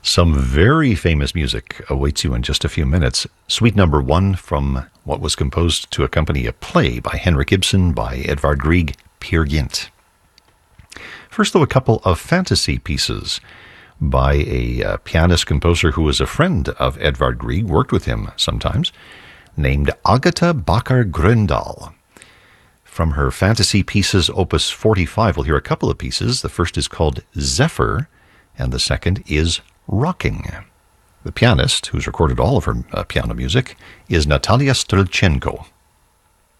Some very famous music awaits you in just a few minutes. Suite number 1 from what was composed to accompany a play by Henrik Ibsen by Edvard Grieg, Peer Gynt. First, though, a couple of fantasy pieces by a pianist-composer who was a friend of Edvard Grieg, worked with him sometimes, named Agatha Bakker-Grøndahl. From her fantasy pieces, Opus 45, we'll hear a couple of pieces. The first is called Zephyr, and the second is Rocking. The pianist, who's recorded all of her piano music, is Natalia Strelchenko.